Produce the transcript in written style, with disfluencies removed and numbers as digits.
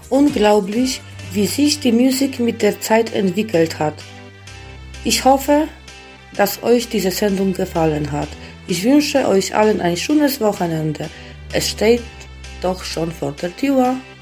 Unglaublich, wie sich die Musik mit der Zeit entwickelt hat. Ich hoffe, dass euch diese Sendung gefallen hat. Ich wünsche euch allen ein schönes Wochenende. Es steht doch schon vor der Tür.